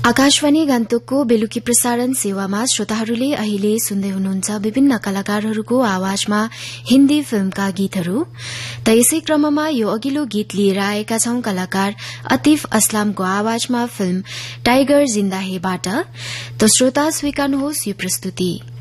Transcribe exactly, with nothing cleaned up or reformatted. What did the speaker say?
आकाशवाणी गान्तोकको बेलुकी प्रसारण सेवामा श्रोताहरूले अहिले सुन्दै हुनुहुन्छ विभिन्न कलाकारहरूको आवाजमा हिन्दी फिल्मका गीतहरू। त यसै क्रममा यो अघिल्लो गीत लिएर आएका छौं कलाकार अतिफ असलामको आवाजमा फिल्म टाइगर जिन्दा हेबाट। त श्रोता स्वीकार्नुहोस् यो प्रस्तुति।